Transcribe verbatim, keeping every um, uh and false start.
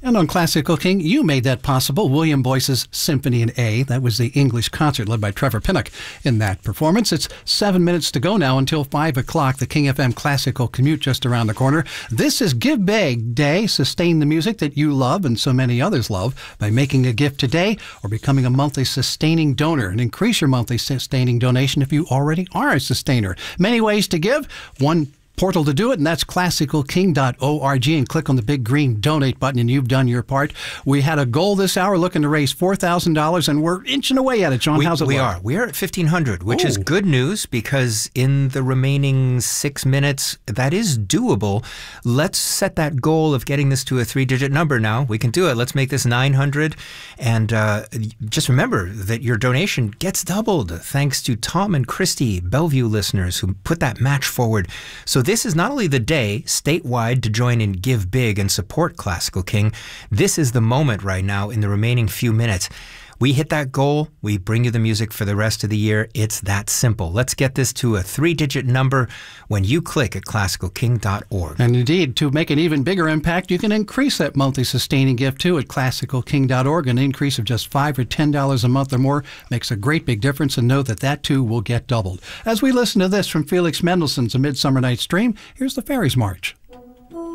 And on Classical King, you made that possible. William Boyce's Symphony in A. That was the English concert led by Trevor Pinnock in that performance. It's seven minutes to go now until five o'clock. The King F M Classical Commute just around the corner. This is Give Big Day. Sustain the music that you love and so many others love by making a gift today or becoming a monthly sustaining donor. And increase your monthly sustaining donation if you already are a sustainer. Many ways to give. One portal to do it, and that's classical king dot org, and click on the big green donate button and you've done your part. We had a goal this hour looking to raise four thousand dollars and we're inching away at it. John, we, how's it we look? are. We are at fifteen hundred, which Ooh. is good news because in the remaining six minutes, that is doable. Let's set that goal of getting this to a three-digit number now. We can do it. Let's make this nine hundred. And uh, just remember that your donation gets doubled thanks to Tom and Christy, Bellevue listeners, who put that match forward. So this is not only the day statewide to join in Give Big and support Classical King, this is the moment right now in the remaining few minutes. We hit that goal, we bring you the music for the rest of the year. It's that simple. Let's get this to a three-digit number when you click at classical king dot org. And indeed, to make an even bigger impact, you can increase that monthly sustaining gift too at classical king dot org. An increase of just five dollars or ten dollars a month or more makes a great big difference, and know that that too will get doubled. As we listen to this from Felix Mendelssohn's A Midsummer Night's Dream, here's the Fairies March.